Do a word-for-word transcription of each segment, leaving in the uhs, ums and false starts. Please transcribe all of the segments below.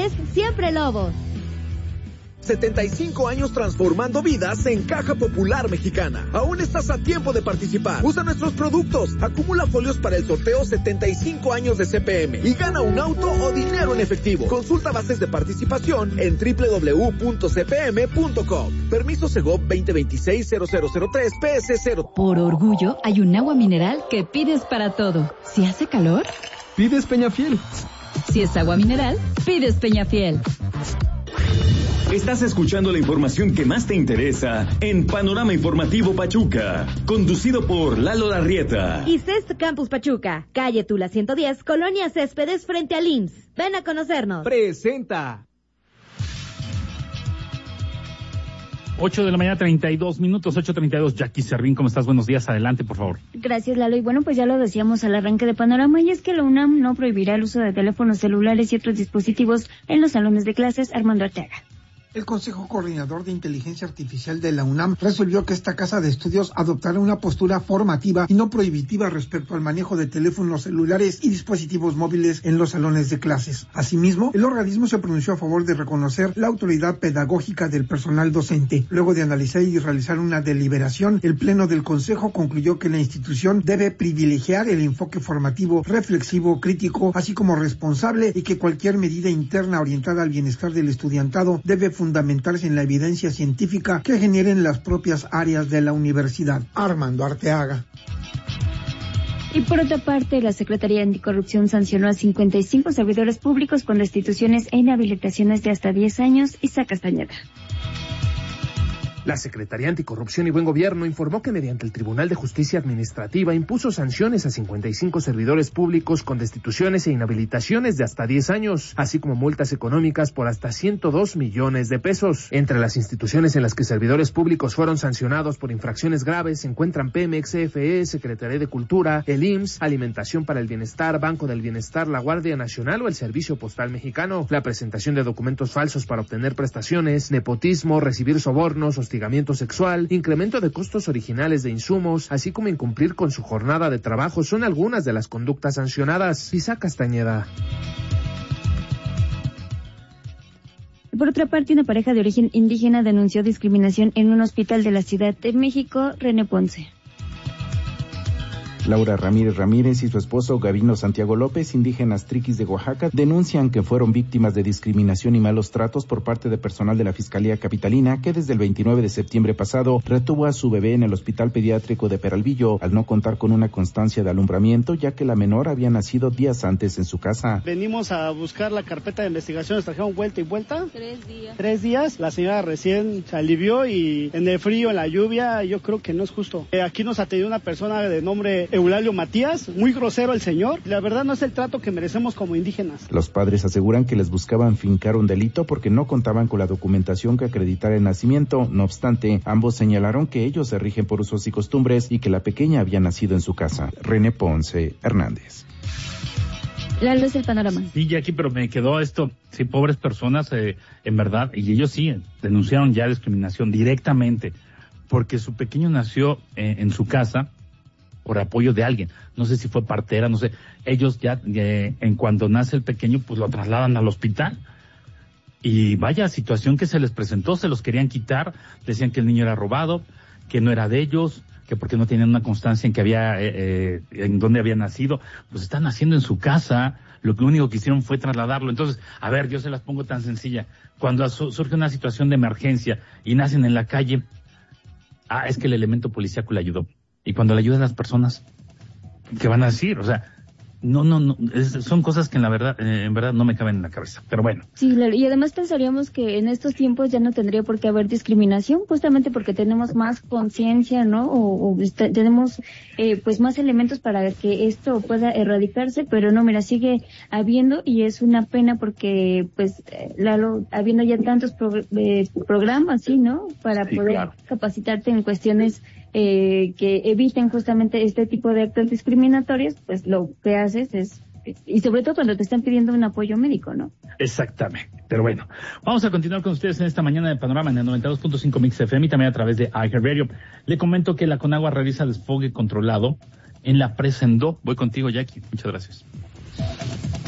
Lobes, siempre Lobos. setenta y cinco años transformando vidas en Caja Popular Mexicana. Aún estás a tiempo de participar. Usa nuestros productos. Acumula folios para el sorteo setenta y cinco años de C P M y gana un auto o dinero en efectivo. Consulta bases de participación en doble u doble u doble u punto c p m punto com. Permiso Segov veinte veintiséis cero cero cero tres P S cero. Por orgullo, hay un agua mineral que pides para todo. Si hace calor, pides Peñafiel. Si es agua mineral, pides Peñafiel. Estás escuchando la información que más te interesa en Panorama Informativo Pachuca, conducido por Lalo Larrieta. Y C E S T Campus Pachuca, calle Tula ciento diez, Colonia Céspedes, frente al I M S S. Ven a conocernos. Presenta. ocho de la mañana, treinta y dos minutos, ocho treinta y dos. Jackie Serrín, ¿cómo estás? Buenos días, adelante, por favor. Gracias, Lalo. Y bueno, pues ya lo decíamos al arranque de Panorama, y es que la UNAM no prohibirá el uso de teléfonos celulares y otros dispositivos en los salones de clases. Armando Arteaga. El Consejo Coordinador de Inteligencia Artificial de la UNAM resolvió que esta casa de estudios adoptará una postura formativa y no prohibitiva respecto al manejo de teléfonos celulares y dispositivos móviles en los salones de clases. Asimismo, el organismo se pronunció a favor de reconocer la autoridad pedagógica del personal docente. Luego de analizar y realizar una deliberación, el Pleno del Consejo concluyó que la institución debe privilegiar el enfoque formativo, reflexivo, crítico, así como responsable, y que cualquier medida interna orientada al bienestar del estudiantado debe fundamentarse en la evidencia científica que generen las propias áreas de la universidad. Armando Arteaga. Y por otra parte, la Secretaría Anticorrupción sancionó a cincuenta y cinco servidores públicos con destituciones e inhabilitaciones de hasta diez años. Isaac Castañeda. La Secretaría Anticorrupción y Buen Gobierno informó que mediante el Tribunal de Justicia Administrativa impuso sanciones a cincuenta y cinco servidores públicos con destituciones e inhabilitaciones de hasta diez años, así como multas económicas por hasta ciento dos millones de pesos. Entre las instituciones en las que servidores públicos fueron sancionados por infracciones graves se encuentran Pemex, C F E, Secretaría de Cultura, el I M S S, Alimentación para el Bienestar, Banco del Bienestar, la Guardia Nacional o el Servicio Postal Mexicano. La presentación de documentos falsos para obtener prestaciones, nepotismo, recibir sobornos, hostigamiento sexual, incremento de costos originales de insumos, así como incumplir con su jornada de trabajo son algunas de las conductas sancionadas. Isaac Castañeda. Por otra parte, una pareja de origen indígena denunció discriminación en un hospital de la Ciudad de México. René Ponce. Laura Ramírez Ramírez y su esposo Gavino Santiago López, indígenas triquis de Oaxaca, denuncian que fueron víctimas de discriminación y malos tratos por parte de personal de la Fiscalía Capitalina, que desde el veintinueve de septiembre pasado retuvo a su bebé en el Hospital Pediátrico de Peralvillo, al no contar con una constancia de alumbramiento, ya que la menor había nacido días antes en su casa. Venimos a buscar la carpeta de investigación, nos trajeron vuelta y vuelta. Tres días. Tres días, la señora recién se alivió y en el frío, en la lluvia, yo creo que no es justo. Eh, aquí nos atendió una persona de nombre Eulalio Matías, muy grosero el señor. La verdad no es el trato que merecemos como indígenas. Los padres aseguran que les buscaban fincar un delito porque no contaban con la documentación que acreditara el nacimiento. No obstante, ambos señalaron que ellos se rigen por usos y costumbres y que la pequeña había nacido en su casa. René Ponce Hernández. La luz del panorama. Sí, Jackie, pero me quedó esto. Sí, pobres personas, eh, en verdad, y ellos sí denunciaron ya discriminación directamente porque su pequeño nació eh, en su casa por apoyo de alguien, no sé si fue partera, no sé, ellos ya, eh, en cuanto nace el pequeño, pues lo trasladan al hospital, y vaya situación que se les presentó, se los querían quitar, decían que el niño era robado, que no era de ellos, que porque no tenían una constancia en que había, eh, eh, en dónde había nacido, pues está naciendo en su casa, lo que único que hicieron fue trasladarlo. Entonces, a ver, yo se las pongo tan sencilla, cuando surge una situación de emergencia y nacen en la calle, ah, es que el elemento policíaco le ayudó. Y cuando le ayudan las personas, ¿qué van a decir? O sea, no, no, no, es, son cosas que en la verdad, eh, en verdad no me caben en la cabeza, pero bueno. Sí, y además pensaríamos que en estos tiempos ya no tendría por qué haber discriminación, justamente porque tenemos más conciencia, ¿no? O, o est- tenemos, eh, pues más elementos para que esto pueda erradicarse, pero no, mira, sigue habiendo, y es una pena porque, pues, eh, Lalo, habiendo ya tantos pro- eh, programas, ¿sí, no? Para sí, poder claro. capacitarte en cuestiones Eh, que eviten justamente este tipo de actos discriminatorios, pues lo que haces es, y sobre todo cuando te están pidiendo un apoyo médico, ¿no? Exactamente, pero bueno, vamos a continuar con ustedes en esta mañana de Panorama en el noventa y dos punto cinco Mix F M y también a través de iHeartRadio. Le comento que la Conagua realiza desfogue controlado en la presa en Do. Voy contigo, Jackie, muchas gracias.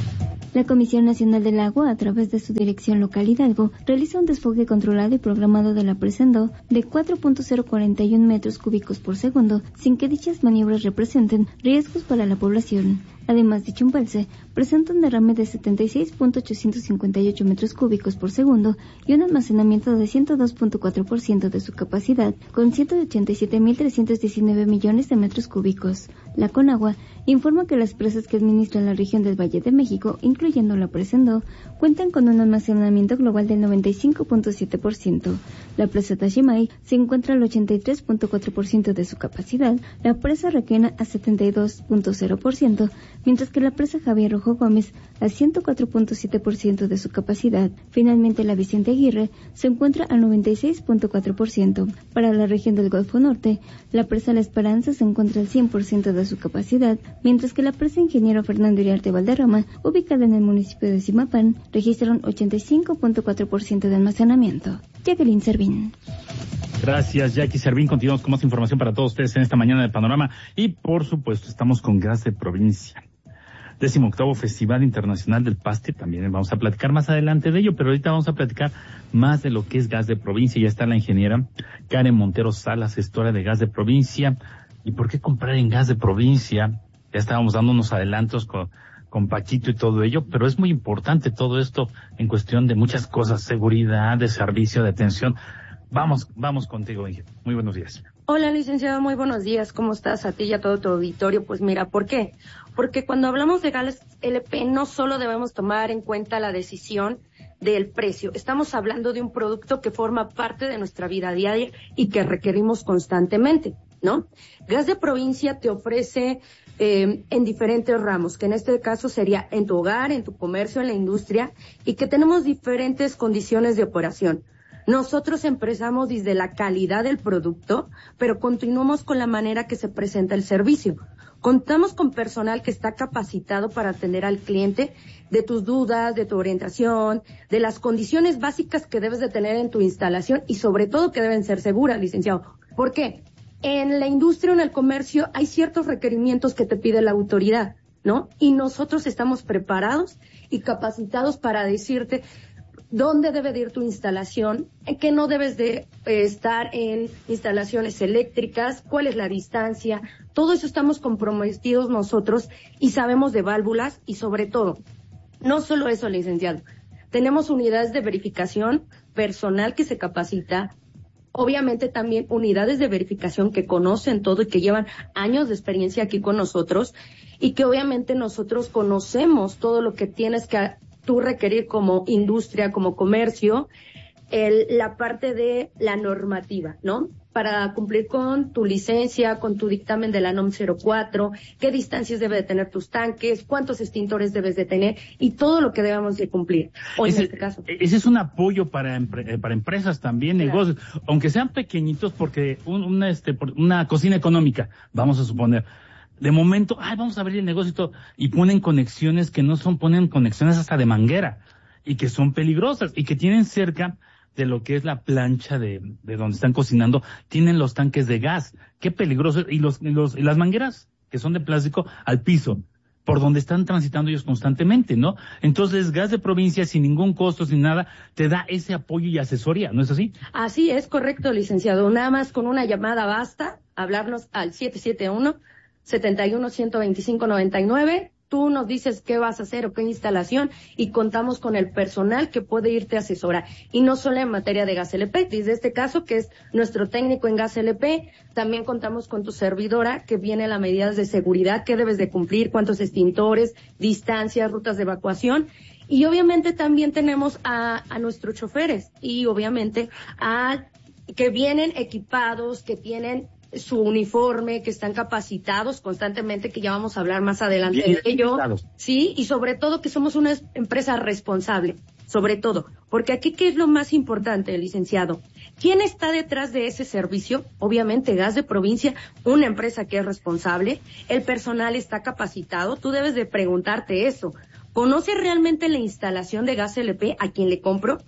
La Comisión Nacional del Agua, a través de su Dirección Local Hidalgo, realiza un desfogue controlado y programado de la presa Endo de cuatro punto cero cuarenta y uno metros cúbicos por segundo, sin que dichas maniobras representen riesgos para la población. Además, dicho embalse presenta un derrame de setenta y seis punto ochocientos cincuenta y ocho metros cúbicos por segundo y un almacenamiento de ciento dos punto cuatro por ciento de su capacidad, con ciento ochenta y siete mil trescientos diecinueve millones de metros cúbicos. La Conagua informa que las presas que administran la región del Valle de México, incluyendo la presa Endo, cuentan con un almacenamiento global del noventa y cinco punto siete por ciento. La presa Tashimay se encuentra al ochenta y tres punto cuatro por ciento de su capacidad, la presa Requena a setenta y dos punto cero por ciento, mientras que la presa Javier Rojo Gómez a ciento cuatro punto siete por ciento de su capacidad. Finalmente, la Vicente Aguirre se encuentra al noventa y seis punto cuatro por ciento. Para la región del Golfo Norte, la presa La Esperanza se encuentra al cien por ciento de su capacidad, mientras que la presa Ingeniero Fernando Iriarte Valderrama, ubicada en el municipio de Zimapán, registraron ochenta y cinco punto cuatro por ciento de almacenamiento. Jacqueline Servín. Gracias, Jackie Servín. Continuamos con más información para todos ustedes en esta mañana de Panorama. Y, por supuesto, estamos con Gas de Provincia. Décimo octavo Festival Internacional del Paste. También vamos a platicar más adelante de ello, pero ahorita vamos a platicar más de lo que es Gas de Provincia. Ya está la ingeniera Karen Montero Salas, gestora de Gas de Provincia. ¿Y por qué comprar en Gas de Provincia? Ya estábamos dando unos adelantos con, con Paquito y todo ello, pero es muy importante todo esto en cuestión de muchas cosas, seguridad, de servicio, de atención. Vamos, vamos contigo, Inge. Muy buenos días. Hola, licenciado, muy buenos días. ¿Cómo estás? A ti y a todo tu auditorio. Pues mira, ¿por qué? Porque cuando hablamos de Gas L P no solo debemos tomar en cuenta la decisión del precio. Estamos hablando de un producto que forma parte de nuestra vida diaria y que requerimos constantemente, ¿no? Gas de Provincia te ofrece eh, en diferentes ramos, que en este caso sería en tu hogar, en tu comercio, en la industria, y que tenemos diferentes condiciones de operación. Nosotros empezamos desde la calidad del producto, pero continuamos con la manera que se presenta el servicio. Contamos con personal que está capacitado para atender al cliente de tus dudas, de tu orientación, de las condiciones básicas que debes de tener en tu instalación y sobre todo que deben ser seguras, licenciado. ¿Por qué? En la industria o en el comercio hay ciertos requerimientos que te pide la autoridad, ¿no? Y nosotros estamos preparados y capacitados para decirte dónde debe de ir tu instalación, en qué no debes de eh, estar en instalaciones eléctricas, cuál es la distancia. Todo eso estamos comprometidos nosotros y sabemos de válvulas y sobre todo, no solo eso, licenciado, tenemos unidades de verificación, personal que se capacita, obviamente también unidades de verificación que conocen todo y que llevan años de experiencia aquí con nosotros y que obviamente nosotros conocemos todo lo que tienes que tú requerir como industria, como comercio, el, la parte de la normativa, ¿no? Para cumplir con tu licencia, con tu dictamen de la NOM cero cuatro, qué distancias debe de tener tus tanques, cuántos extintores debes de tener y todo lo que debemos de cumplir. O en ese, este caso. Ese es un apoyo para empre, para empresas también, claro. Negocios, aunque sean pequeñitos, porque un, una, este, una cocina económica, vamos a suponer, de momento, ay, vamos a abrir el negocio y todo, y ponen conexiones que no son, ponen conexiones hasta de manguera, y que son peligrosas, y que tienen cerca de lo que es la plancha de, de donde están cocinando, tienen los tanques de gas, qué peligroso, y los, y los, y las mangueras, que son de plástico, al piso, por donde están transitando ellos constantemente, ¿no? Entonces, Gas de Provincia, sin ningún costo, sin nada, te da ese apoyo y asesoría, ¿no es así? Así es, correcto, licenciado, nada más con una llamada basta, hablarnos al siete siete uno, setenta y uno, ciento veinticinco, noventa y nueve. Tú nos dices qué vas a hacer o qué instalación y contamos con el personal que puede irte a asesorar. Y no solo en materia de Gas L P, desde este caso que es nuestro técnico en Gas L P, también contamos con tu servidora que viene a las medidas de seguridad que debes de cumplir, cuántos extintores, distancias, rutas de evacuación. Y obviamente también tenemos a, a nuestros choferes y obviamente a que vienen equipados, que tienen su uniforme, que están capacitados constantemente, que ya vamos a hablar más adelante Bien, de ello, sí, y sobre todo que somos una empresa responsable, sobre todo, porque aquí ¿qué es lo más importante, licenciado? ¿Quién está detrás de ese servicio? Obviamente Gas de Provincia, una empresa que es responsable, el personal está capacitado, tú debes de preguntarte eso, ¿conoce realmente la instalación de Gas L P a quien le compro?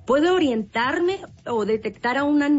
puede orientarme o detectar a una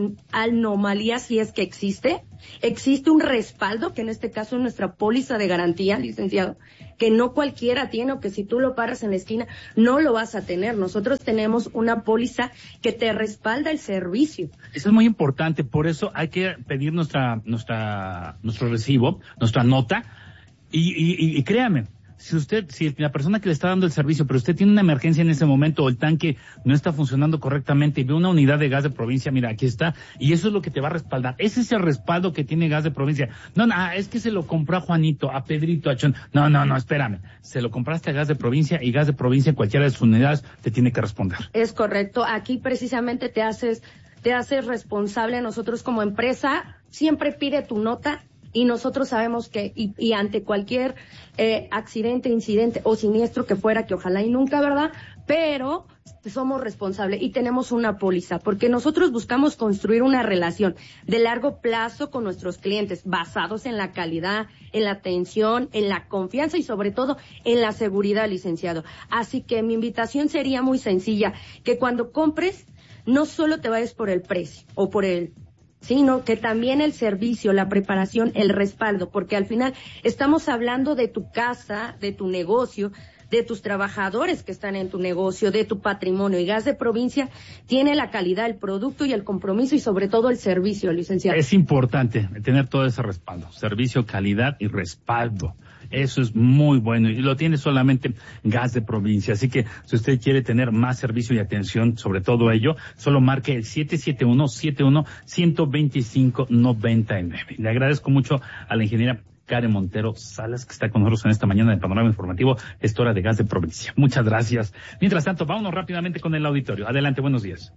anomalía si es que existe. Existe un respaldo, que en este caso es nuestra póliza de garantía, licenciado, que no cualquiera tiene, o que si tú lo paras en la esquina no lo vas a tener. Nosotros tenemos una póliza que te respalda el servicio. Eso es muy importante, por eso hay que pedir nuestra, nuestra, nuestro recibo, nuestra nota, y, y, y créame, si usted, si la persona que le está dando el servicio, pero usted tiene una emergencia en ese momento, o el tanque no está funcionando correctamente y ve una unidad de Gas de Provincia, mira, aquí está, y eso es lo que te va a respaldar. Ese es el respaldo que tiene Gas de Provincia. No, no, es que se lo compró a Juanito, a Pedrito, a Chon. No, no, no, espérame. Se lo compraste a Gas de Provincia, y Gas de Provincia, cualquiera de sus unidades, te tiene que responder. Es correcto. Aquí precisamente te haces, te haces responsable. Nosotros como empresa, siempre pide tu nota, y nosotros sabemos que, y, y ante cualquier eh, accidente, incidente o siniestro que fuera, que ojalá y nunca, ¿verdad? Pero somos responsables y tenemos una póliza, porque nosotros buscamos construir una relación de largo plazo con nuestros clientes, basados en la calidad, en la atención, en la confianza y sobre todo en la seguridad, licenciado. Así que mi invitación sería muy sencilla, que cuando compres, no solo te vayas por el precio o por el sino que también el servicio, la preparación, el respaldo, porque al final estamos hablando de tu casa, de tu negocio, de tus trabajadores que están en tu negocio, de tu patrimonio. Y Gas de Provincia tiene la calidad, el producto y el compromiso y sobre todo el servicio, licenciado. Es importante tener todo ese respaldo, servicio, calidad y respaldo. Eso es muy bueno y lo tiene solamente Gas de Provincia. Así que si usted quiere tener más servicio y atención sobre todo ello, solo marque el siete siete uno, siete uno, uno dos cinco, nueve nueve. Le agradezco mucho a la ingeniera Karen Montero Salas, que está con nosotros en esta mañana de Panorama Informativo, gestora de Gas de Provincia. Muchas gracias. Mientras tanto, vámonos rápidamente con el auditorio. Adelante, buenos días.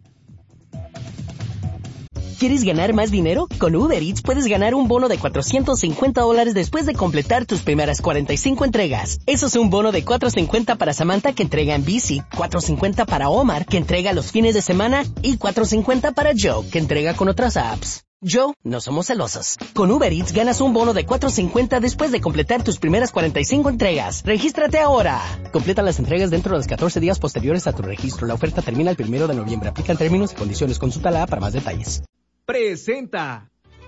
¿Quieres ganar más dinero? Con Uber Eats puedes ganar un bono de cuatrocientos cincuenta dólares después de completar tus primeras cuarenta y cinco entregas. Eso es un bono de cuatrocientos cincuenta para Samantha, que entrega en bici, cuatrocientos cincuenta para Omar, que entrega los fines de semana, y cuatrocientos cincuenta para Joe, que entrega con otras apps. Joe, no somos celosos. Con Uber Eats ganas un bono de cuatrocientos cincuenta después de completar tus primeras cuarenta y cinco entregas. ¡Regístrate ahora! Completa las entregas dentro de los catorce días posteriores a tu registro. La oferta termina el primero de noviembre. Aplican términos y condiciones. Consúltala para más detalles. Presenta.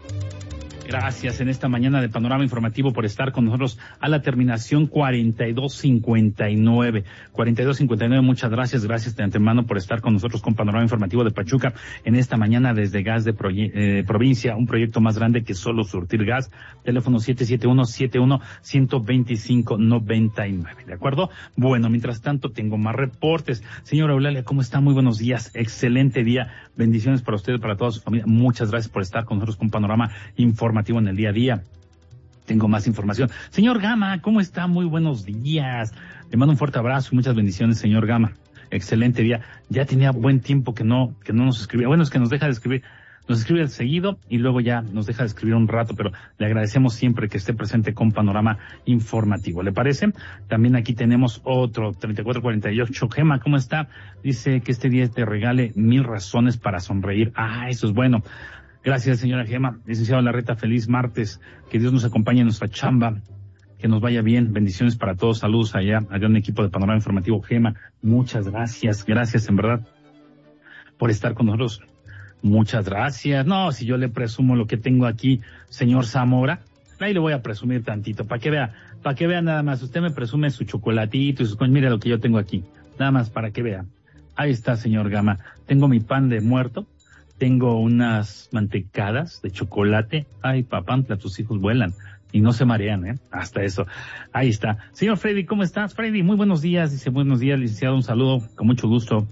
Gracias en esta mañana de Panorama Informativo por estar con nosotros a la terminación cuarenta y dos cincuenta y nueve. cuarenta y dos cincuenta y nueve, muchas gracias, gracias de antemano por estar con nosotros con Panorama Informativo de Pachuca en esta mañana desde Gas de Proye- eh, Provincia, un proyecto más grande que solo surtir gas. Teléfono siete siete uno, siete uno, uno dos cinco, nueve nueve. ¿De acuerdo? Bueno, mientras tanto tengo más reportes. Señora Eulalia, ¿cómo está? Muy buenos días. Excelente día. Bendiciones para usted y para toda su familia. Muchas gracias por estar con nosotros con Panorama Informativo en el día a día. Tengo más información. Señor Gama, ¿cómo está? Muy buenos días. Le mando un fuerte abrazo y muchas bendiciones, señor Gama. Excelente día. Ya tenía buen tiempo que no, que no nos escribía. Bueno, es que nos deja de escribir. Nos escribe seguido y luego ya nos deja de escribir un rato, pero le agradecemos siempre que esté presente con Panorama Informativo. ¿Le parece? También aquí tenemos otro, treinta y cuatro cuarenta y ocho. Gema, ¿cómo está? Dice que este día te regale mil razones para sonreír. Ah, eso es bueno. Gracias, señora Gema. Licenciado Larreta, feliz martes. Que Dios nos acompañe en nuestra chamba. Que nos vaya bien. Bendiciones para todos. Saludos allá, al gran equipo de Panorama Informativo. Gema, muchas gracias. Gracias, en verdad, por estar con nosotros. Muchas gracias. No, si yo le presumo lo que tengo aquí, señor Zamora, ahí le voy a presumir tantito, para que vea, para que vea nada más. Usted me presume su chocolatito y sus cosas. Mire lo que yo tengo aquí. Nada más para que vea. Ahí está, señor Gama. Tengo mi pan de muerto. Tengo unas mantecadas de chocolate. Ay, papantla, tus hijos vuelan y no se marean, ¿eh? Hasta eso. Ahí está. Señor Freddy, ¿cómo estás? Freddy, muy buenos días. Dice, buenos días, licenciado. Un saludo, con mucho gusto.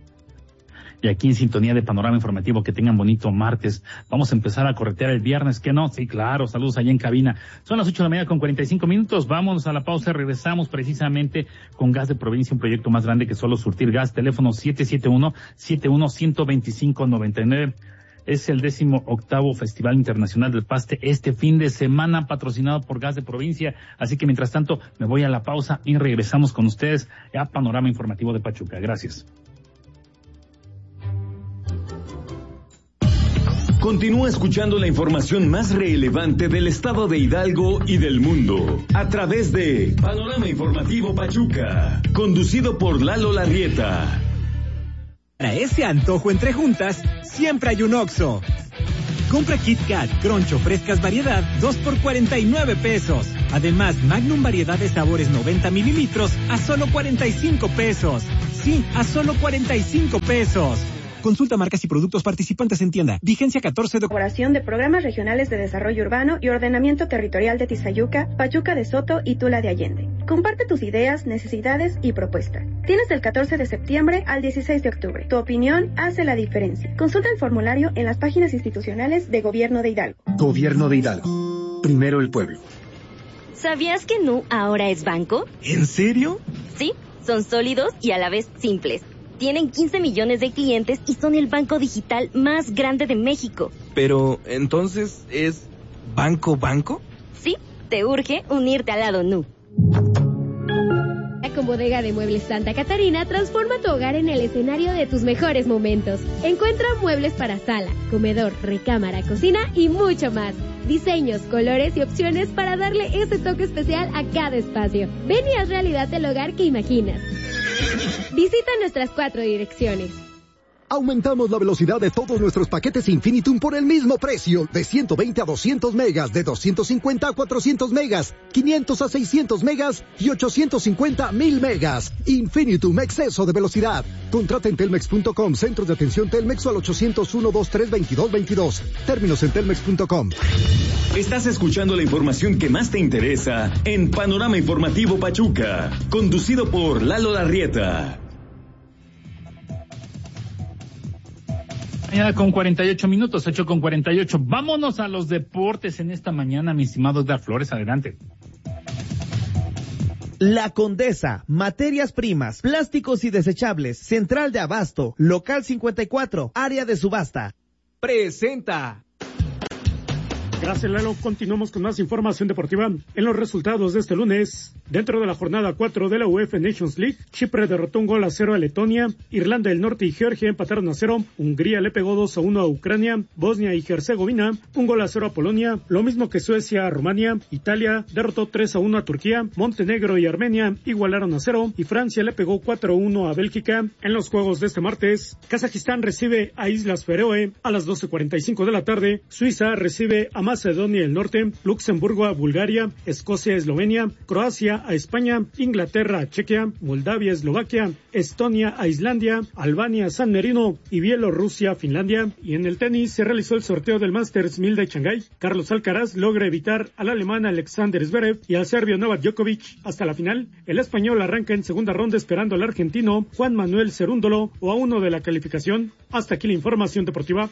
Y aquí en sintonía de Panorama Informativo, que tengan bonito martes. Vamos a empezar a corretear el viernes, ¿qué no? Sí, claro, saludos allá en cabina. Son las ocho de la mañana con cuarenta y cinco minutos. Vamos a la pausa, regresamos precisamente con Gas de Provincia, un proyecto más grande que solo surtir gas. Teléfono siete siete uno, siete uno, uno dos cinco, nueve nueve. Es el décimo octavo Festival Internacional del Paste este fin de semana, patrocinado por Gas de Provincia. Así que mientras tanto me voy a la pausa y regresamos con ustedes a Panorama Informativo de Pachuca. Gracias. Continúa escuchando la información más relevante del estado de Hidalgo y del mundo a través de Panorama Informativo Pachuca, conducido por Lalo Larrieta. Para ese antojo entre juntas, siempre hay un Oxxo. Compra Kit Kat, Crunch o frescas variedad, dos por cuarenta y nueve pesos. Además, Magnum variedad de sabores noventa mililitros a solo cuarenta y cinco pesos. Sí, a solo cuarenta y cinco pesos. Consulta marcas y productos participantes en tienda. Vigencia catorce de... Colaboración de Programas Regionales de Desarrollo Urbano y Ordenamiento Territorial de Tizayuca, Pachuca de Soto y Tula de Allende. Comparte tus ideas, necesidades y propuestas. Tienes del catorce de septiembre al dieciséis de octubre. Tu opinión hace la diferencia. Consulta el formulario en las páginas institucionales de Gobierno de Hidalgo. Gobierno de Hidalgo. Primero el pueblo. ¿Sabías que Nu ahora es banco? ¿En serio? Sí, son sólidos y a la vez simples. Tienen quince millones de clientes y son el banco digital más grande de México. Pero, ¿entonces es banco banco? Sí, te urge unirte al lado Nu. Con Bodega de Muebles Santa Catarina, transforma tu hogar en el escenario de tus mejores momentos. Encuentra muebles para sala, comedor, recámara, cocina y mucho más. Diseños, colores y opciones para darle ese toque especial a cada espacio. Ven y haz realidad el hogar que imaginas. Visita nuestras cuatro direcciones. Aumentamos la velocidad de todos nuestros paquetes Infinitum por el mismo precio, de ciento veinte a doscientos megas, de doscientos cincuenta a cuatrocientos megas, quinientos a seiscientos megas y ochocientos cincuenta a mil megas. Infinitum, exceso de velocidad. Contrata en telmex punto com, centros de atención Telmex o al ochocientos uno, veintitrés, veintidós veintidós. Términos en telmex punto com. Estás escuchando la información que más te interesa en Panorama Informativo Pachuca, conducido por Lalo Larrieta. Mañana con cuarenta y ocho minutos, ocho con cuarenta y ocho. Vámonos a los deportes en esta mañana, mi estimado Edgar Flores, adelante. La Condesa, materias primas, plásticos y desechables, central de abasto, local cincuenta y cuatro, área de subasta. Presenta. Gracias, Lalo. Continuamos con más información deportiva. En los resultados de este lunes, dentro de la jornada cuatro de la UEFA Nations League, Chipre derrotó un gol a cero a Letonia, Irlanda del Norte y Georgia empataron a cero, Hungría le pegó dos a uno a Ucrania, Bosnia y Herzegovina, un gol a cero a Polonia, lo mismo que Suecia a Rumania, Italia derrotó tres a uno a Turquía, Montenegro y Armenia igualaron a cero y Francia le pegó cuatro a uno a Bélgica. En los juegos de este martes, Kazajistán recibe a Islas Feroe a las doce cuarenta y cinco de la tarde, Suiza recibe a Macedonia del Norte, Luxemburgo a Bulgaria, Escocia a Eslovenia, Croacia a España, Inglaterra a Chequia, Moldavia a Eslovaquia, Estonia a Islandia, Albania a San Marino y Bielorrusia a Finlandia. Y en el tenis se realizó el sorteo del Masters mil de Shanghái. Carlos Alcaraz logra evitar al alemán Alexander Zverev y al serbio Novak Djokovic hasta la final. El español arranca en segunda ronda esperando al argentino Juan Manuel Cerúndolo o a uno de la calificación. Hasta aquí la información deportiva.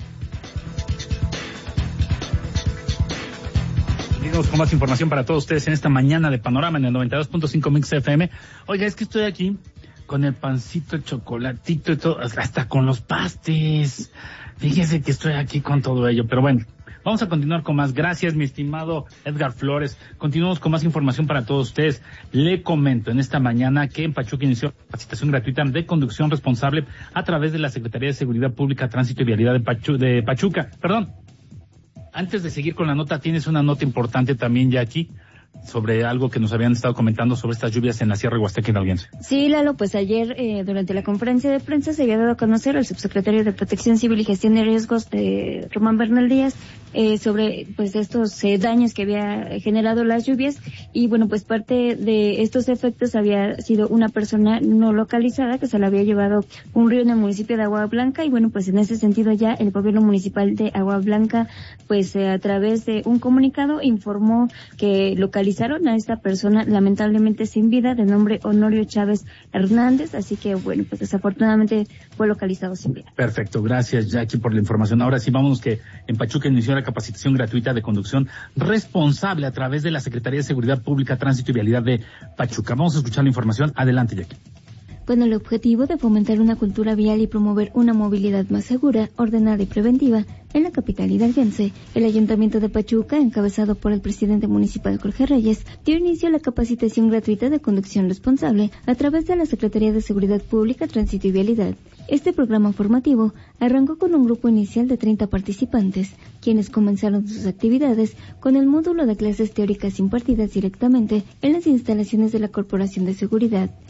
Con más información para todos ustedes en esta mañana de Panorama en el noventa y dos punto cinco Mix F M. Oiga, es que estoy aquí con el pancito, el chocolatito y todo, hasta con los pastes. Fíjese que estoy aquí con todo ello, pero bueno, vamos a continuar con más. Gracias, mi estimado Edgar Flores. Continuamos con más información para todos ustedes. Le comento en esta mañana que en Pachuca inició capacitación gratuita de conducción responsable a través de la Secretaría de Seguridad Pública, Tránsito y Vialidad de, Pachu- de Pachuca. Perdón. Antes de seguir con la nota, tienes una nota importante también, Jackie, sobre algo que nos habían estado comentando sobre estas lluvias en la Sierra Huasteca Hidalguense. Sí, Lalo, pues ayer eh, durante la conferencia de prensa se había dado a conocer al subsecretario de Protección Civil y Gestión de Riesgos, de Román Bernal Díaz, eh, sobre pues estos eh, daños que había generado las lluvias y bueno, pues parte de estos efectos había sido una persona no localizada que se la había llevado un río en el municipio de Agua Blanca y bueno, pues en ese sentido ya el gobierno municipal de Agua Blanca pues eh, a través de un comunicado informó que localizaron a esta persona lamentablemente sin vida de nombre Honorio Chávez Hernández, así que bueno, pues desafortunadamente fue localizado sin vida. Perfecto, gracias Jackie por la información. Ahora sí, vámonos que en Pachuca inició la capacitación gratuita de conducción responsable a través de la Secretaría de Seguridad Pública, Tránsito y Vialidad de Pachuca. Vamos a escuchar la información. Adelante, Jackie. Con el objetivo de fomentar una cultura vial y promover una movilidad más segura, ordenada y preventiva en la capital hidalguense, el Ayuntamiento de Pachuca, encabezado por el presidente municipal Jorge Reyes, dio inicio a la capacitación gratuita de conducción responsable a través de la Secretaría de Seguridad Pública, Tránsito y Vialidad. Este programa formativo arrancó con un grupo inicial de treinta participantes, quienes comenzaron sus actividades con el módulo de clases teóricas impartidas directamente en las instalaciones de la Corporación de Seguridad.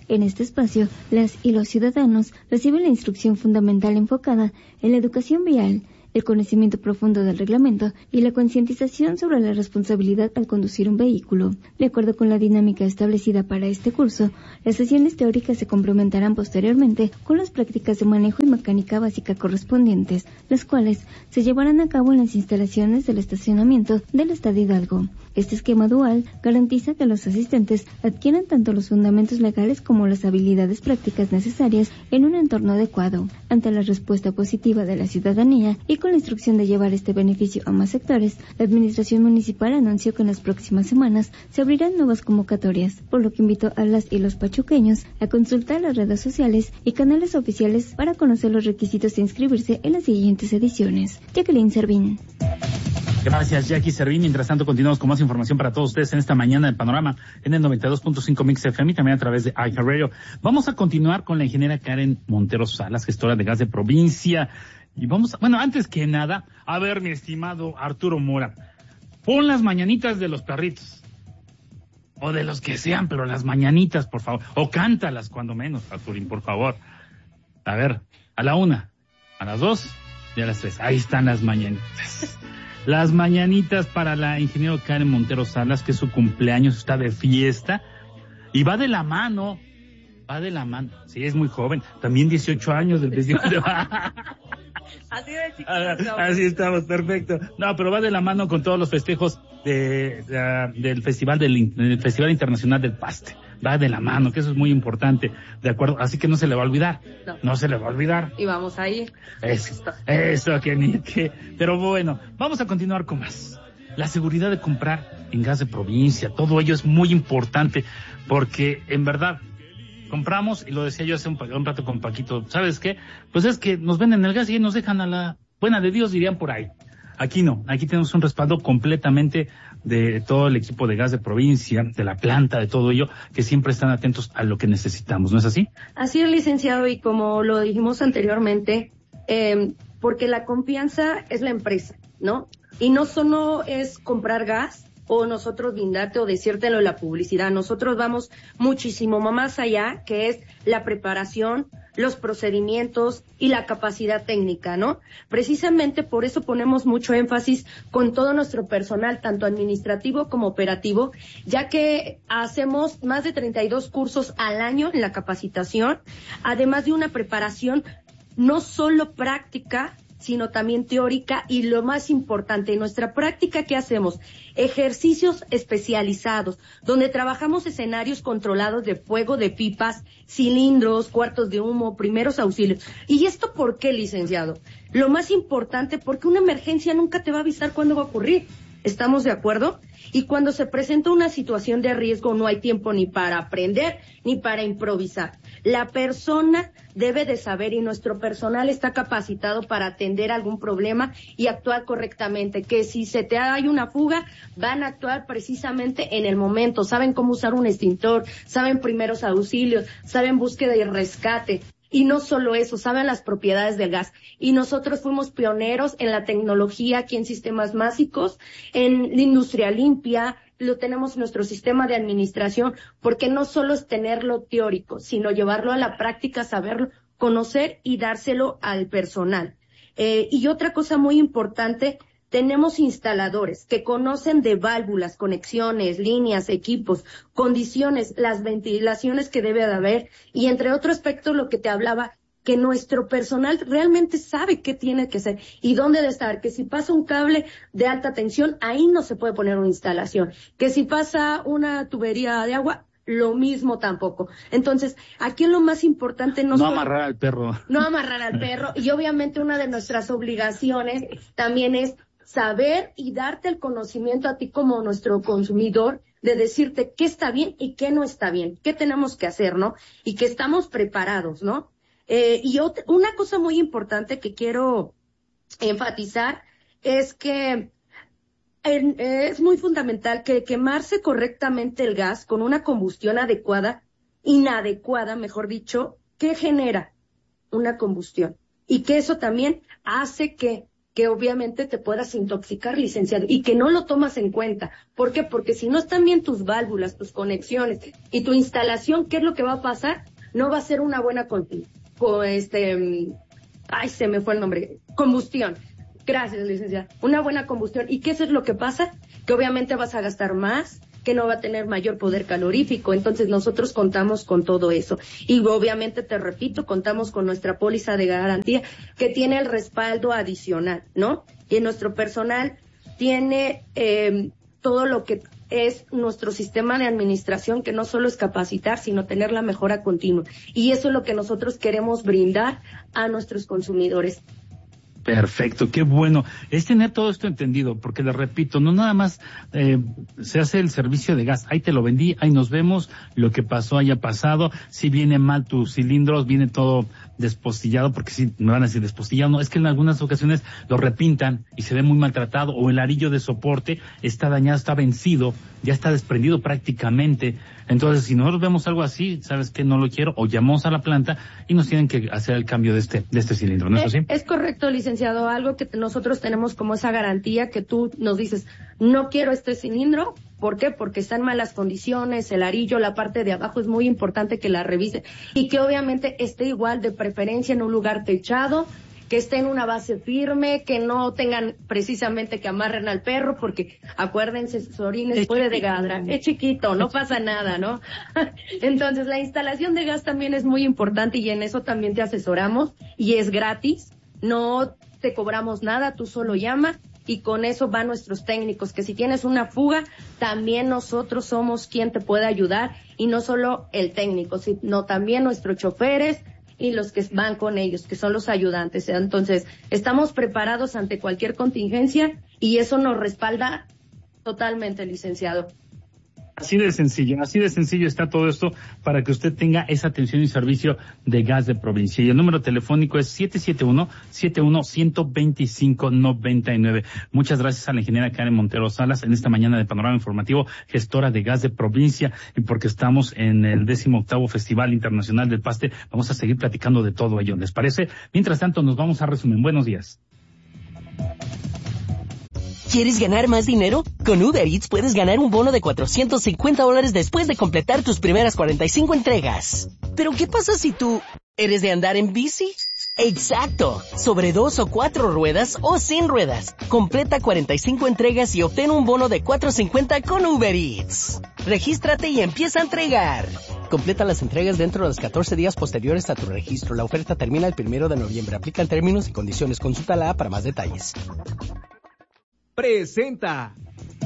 En este espacio, las y los ciudadanos reciben la instrucción fundamental enfocada en la educación vial, el conocimiento profundo del reglamento y la concientización sobre la responsabilidad al conducir un vehículo. De acuerdo con la dinámica establecida para este curso, las sesiones teóricas se complementarán posteriormente con las prácticas de manejo y mecánica básica correspondientes, las cuales se llevarán a cabo en las instalaciones del estacionamiento del Estado Hidalgo. Este esquema dual garantiza que los asistentes adquieran tanto los fundamentos legales como las habilidades prácticas necesarias en un entorno adecuado. Ante la respuesta positiva de la ciudadanía y con la instrucción de llevar este beneficio a más sectores, la Administración Municipal anunció que en las próximas semanas se abrirán nuevas convocatorias, por lo que invitó a las y los pachuqueños a consultar las redes sociales y canales oficiales para conocer los requisitos de inscribirse en las siguientes ediciones. Jacqueline Servín. Gracias, Jackie Servín. Mientras tanto, continuamos con más información para todos ustedes en esta mañana de Panorama en el noventa y dos punto cinco Mix F M y también a través de iHeartRadio. Vamos a continuar con la ingeniera Karen Montero Salas, gestora de gas de provincia. Y vamos, a, bueno, antes que nada, a ver, mi estimado Arturo Mora, pon las mañanitas de los perritos. O de los que sean, pero las mañanitas, por favor. O cántalas, cuando menos, Arturín, por favor. A ver, a la una, a las dos y a las tres. Ahí están las mañanitas. Las mañanitas para la ingeniero Karen Montero Salas, que su cumpleaños está de fiesta. Y va de la mano, va de la mano. Sí, es muy joven. También dieciocho años del festival. Así de chiquito. Así estamos, perfecto. No, pero va de la mano con todos los festejos de, de, del festival del, del Festival Internacional del Paste. Va de la mano, que eso es muy importante, de acuerdo. Así que no se le va a olvidar. No, no se le va a olvidar. Y vamos a ir. Eso, eso que ni que. Pero bueno, vamos a continuar con más. La seguridad de comprar en gas de provincia, todo ello es muy importante, porque en verdad compramos, y lo decía yo hace un, un rato con Paquito, ¿sabes qué? Pues es que nos venden el gas y nos dejan a la buena de Dios, dirían por ahí. Aquí no, aquí tenemos un respaldo completamente de todo el equipo de gas de provincia, de la planta, de todo ello, que siempre están atentos a lo que necesitamos, ¿no es así? Así es, licenciado, y como lo dijimos anteriormente, eh, porque la confianza es la empresa, ¿no? Y no solo es comprar gas, o nosotros brindarte o decírtelo en la publicidad. Nosotros vamos muchísimo más allá, que es la preparación, los procedimientos y la capacidad técnica, ¿no? Precisamente por eso ponemos mucho énfasis con todo nuestro personal, tanto administrativo como operativo, ya que hacemos más de treinta y dos cursos al año en la capacitación, además de una preparación no solo práctica, sino también teórica, y lo más importante, en nuestra práctica, ¿qué hacemos? Ejercicios especializados, donde trabajamos escenarios controlados de fuego, de pipas, cilindros, cuartos de humo, primeros auxilios. ¿Y esto por qué, licenciado? Lo más importante, porque una emergencia nunca te va a avisar cuándo va a ocurrir. ¿Estamos de acuerdo? Y cuando se presenta una situación de riesgo, no hay tiempo ni para aprender ni para improvisar. La persona debe de saber, y nuestro personal está capacitado para atender algún problema y actuar correctamente, que si se te hay una fuga, van a actuar precisamente en el momento, saben cómo usar un extintor, saben primeros auxilios, saben búsqueda y rescate. Y no solo eso, saben las propiedades del gas. Y nosotros fuimos pioneros en la tecnología aquí en sistemas básicos, en la industria limpia, lo tenemos en nuestro sistema de administración, porque no solo es tenerlo teórico, sino llevarlo a la práctica, saberlo, conocer y dárselo al personal. Eh, y otra cosa muy importante, tenemos instaladores que conocen de válvulas, conexiones, líneas, equipos, condiciones, las ventilaciones que debe de haber, y entre otros aspectos lo que te hablaba, que nuestro personal realmente sabe qué tiene que ser y dónde debe estar, que si pasa un cable de alta tensión, ahí no se puede poner una instalación, que si pasa una tubería de agua, lo mismo tampoco. Entonces, aquí lo más importante no, no solo, amarrar al perro. No amarrar al perro, y obviamente una de nuestras obligaciones también es saber y darte el conocimiento a ti como nuestro consumidor, de decirte qué está bien y qué no está bien, qué tenemos que hacer, ¿no? Y que estamos preparados, ¿no? Eh, y otra, una cosa muy importante que quiero enfatizar es que en, eh, es muy fundamental que quemarse correctamente el gas con una combustión adecuada, inadecuada, mejor dicho, que genera una combustión, y que eso también hace que que obviamente te puedas intoxicar, licenciado, y que no lo tomas en cuenta. ¿Por qué? Porque si no están bien tus válvulas, tus conexiones y tu instalación, ¿qué es lo que va a pasar? No va a ser una buena con, con este, ay, se me fue el nombre, combustión. Gracias, licenciada. Una buena combustión. ¿Y qué es lo que pasa? Que obviamente vas a gastar más, que no va a tener mayor poder calorífico. Entonces nosotros contamos con todo eso. Y obviamente, te repito, contamos con nuestra póliza de garantía que tiene el respaldo adicional, ¿no? Y nuestro personal tiene eh, todo lo que es nuestro sistema de administración, que no solo es capacitar, sino tener la mejora continua. Y eso es lo que nosotros queremos brindar a nuestros consumidores. Perfecto, qué bueno. Es tener todo esto entendido, porque le repito, no nada más eh, se hace el servicio de gas, ahí te lo vendí, ahí nos vemos, lo que pasó haya pasado, si viene mal tus cilindros, viene todo despostillado, porque si me van a decir despostillado, no, es que en algunas ocasiones lo repintan y se ve muy maltratado, o el arillo de soporte está dañado, está vencido, ya está desprendido prácticamente. Entonces, si nosotros vemos algo así, ¿sabes qué? No lo quiero, o llamamos a la planta y nos tienen que hacer el cambio de este de este cilindro, ¿no es así? Es correcto, licenciado. Algo que nosotros tenemos como esa garantía, que tú nos dices, no quiero este cilindro. ¿Por qué? Porque está en malas condiciones, el arillo, la parte de abajo, es muy importante que la revise y que obviamente esté igual, de preferencia en un lugar techado, que esté en una base firme, que no tengan precisamente que amarren al perro, porque acuérdense, sus orines puede degradar. Es chiquito, no pasa nada, ¿no? Entonces, la instalación de gas también es muy importante y en eso también te asesoramos y es gratis, no te cobramos nada, tú solo llama y con eso van nuestros técnicos, que si tienes una fuga, también nosotros somos quien te puede ayudar y no solo el técnico, sino también nuestros choferes y los que van con ellos, que son los ayudantes. Entonces, estamos preparados ante cualquier contingencia y eso nos respalda totalmente, licenciado. Así de sencillo, así de sencillo está todo esto para que usted tenga esa atención y servicio de gas de provincia. Y el número telefónico es siete siete uno, siete uno, uno dos cinco, nueve nueve. Muchas gracias a la ingeniera Karen Montero Salas en esta mañana de Panorama Informativo, gestora de gas de provincia, y porque estamos en el décimo octavo Festival Internacional del Paste, vamos a seguir platicando de todo ello, ¿les parece? Mientras tanto, nos vamos a resumen. Buenos días. ¿Quieres ganar más dinero? Con Uber Eats puedes ganar un bono de cuatrocientos cincuenta dólares después de completar tus primeras cuarenta y cinco entregas. ¿Pero qué pasa si tú eres de andar en bici? ¡Exacto! Sobre dos o cuatro ruedas o sin ruedas. Completa cuarenta y cinco entregas y obtén un bono de cuatrocientos cincuenta con Uber Eats. Regístrate y empieza a entregar. Completa las entregas dentro de los catorce días posteriores a tu registro. La oferta termina el primero de noviembre. Aplican términos y condiciones. Consulta la app para más detalles. Presenta.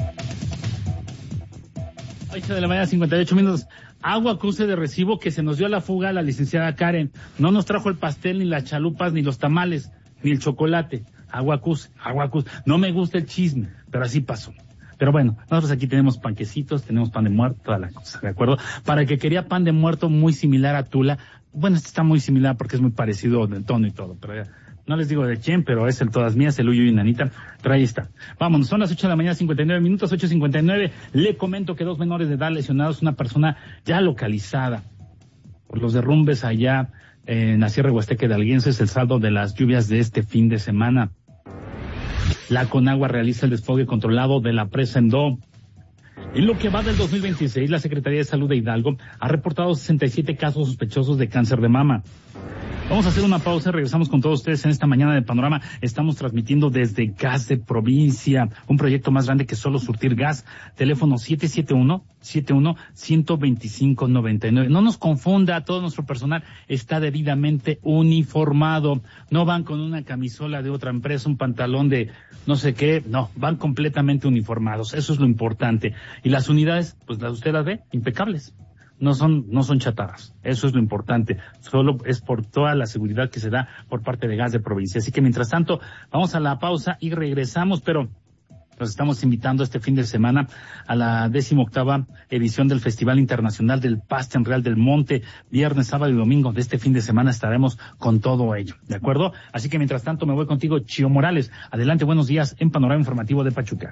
ocho de la mañana, cincuenta y ocho minutos. Agua cruce de recibo que se nos dio a la fuga a la licenciada Karen. No nos trajo el pastel, ni las chalupas, ni los tamales, ni el chocolate. Agua cruce, agua cruce. No me gusta el chisme, pero así pasó. Pero bueno, nosotros aquí tenemos panquecitos, tenemos pan de muerto, toda la cosa, ¿de acuerdo? Para el que quería pan de muerto muy similar a Tula, bueno, este está muy similar porque es muy parecido en el tono y todo, pero ya... No les digo de quién, pero es el Todas Mías, el Uyo y Nanita. Pero ahí está. Vámonos, son las ocho de la mañana, cincuenta y nueve minutos, ocho cincuenta y nueve. Le comento que dos menores de edad lesionados, una persona ya localizada por los derrumbes allá en la Sierra Huasteca de Alguense, es el saldo de las lluvias de este fin de semana. La Conagua realiza el desfogue controlado de la presa Endó. En lo que va del dos mil veintiséis, la Secretaría de Salud de Hidalgo ha reportado sesenta y siete casos sospechosos de cáncer de mama. Vamos a hacer una pausa, regresamos con todos ustedes en esta mañana de Panorama. Estamos transmitiendo desde Gas de Provincia, un proyecto más grande que solo surtir gas. Teléfono siete siete uno, siete uno, uno dos cinco, nueve nueve. No nos confunda, todo nuestro personal está debidamente uniformado. No van con una camisola de otra empresa, un pantalón de no sé qué, no, van completamente uniformados. Eso es lo importante. Y las unidades, pues las usted las ve, impecables. No son, no son chatarras. Eso es lo importante. Solo es por toda la seguridad que se da por parte de Gas de Provincia. Así que mientras tanto, vamos a la pausa y regresamos, pero nos estamos invitando este fin de semana a la décima octava edición del Festival Internacional del Paste en Real del Monte. Viernes, sábado y domingo de este fin de semana estaremos con todo ello. ¿De acuerdo? Así que mientras tanto me voy contigo, Chio Morales. Adelante, buenos días en Panorama Informativo de Pachuca.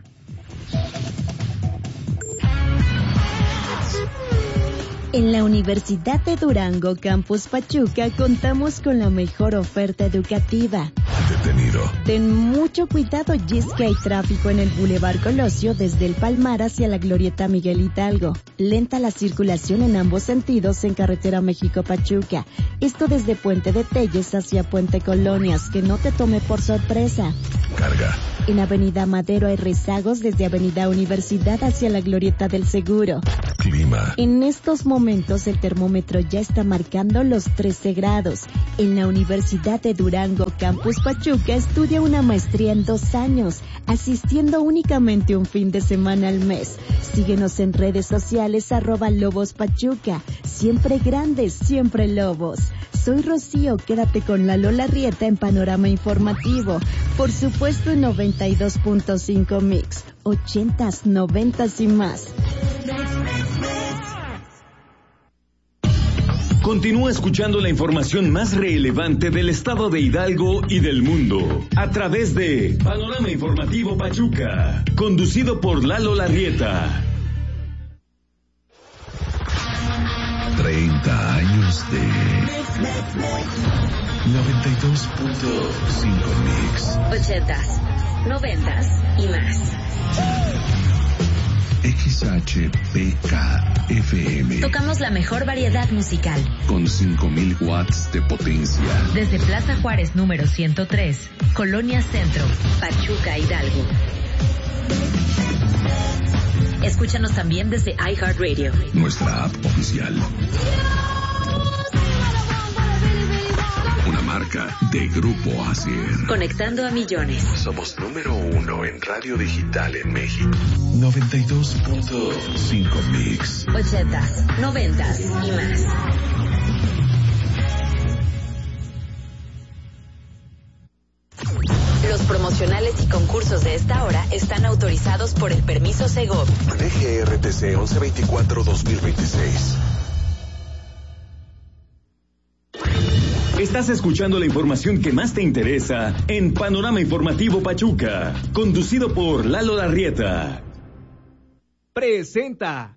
En la Universidad de Durango, Campus Pachuca, contamos con la mejor oferta educativa. detenido. Ten mucho cuidado y es que hay tráfico en el Boulevard Colosio desde el Palmar hacia la Glorieta Miguel Hidalgo. Lenta la circulación en ambos sentidos en carretera México-Pachuca. Esto desde Puente de Telles hacia Puente Colonias, que no te tome por sorpresa. Carga. En Avenida Madero hay rezagos desde Avenida Universidad hacia la Glorieta del Seguro. Clima. En estos momentos el termómetro ya está marcando los trece grados. En la Universidad de Durango, Campus Pachuca, estudia una maestría en dos años, asistiendo únicamente un fin de semana al mes. Síguenos en redes sociales, arroba Lobos Pachuca. Siempre grandes, siempre Lobos. Soy Rocío, quédate con Lalo Larrieta en Panorama Informativo. Por supuesto en noventa y dos punto cinco Mix, ochentas, noventas y más. Continúa escuchando la información más relevante del estado de Hidalgo y del mundo a través de Panorama Informativo Pachuca, conducido por Lalo Larrieta. treinta años de noventa y dos punto cinco Mix. ochentas, noventas y más. X H P K F M. Tocamos la mejor variedad musical. Con cinco mil watts de potencia. Desde Plaza Juárez número ciento tres, Colonia Centro, Pachuca, Hidalgo. Escúchanos también desde iHeartRadio. Nuestra app oficial. Una marca de Grupo Asier. Conectando a millones. Somos número uno en radio digital en México. noventa y dos punto cinco Mix. ochentas, noventas y más. Los promocionales y concursos de esta hora están autorizados por el permiso Segov. D G R T C once veinticuatro dos mil veintiséis. Estás escuchando la información que más te interesa en Panorama Informativo Pachuca, conducido por Lalo Larrieta. Presenta.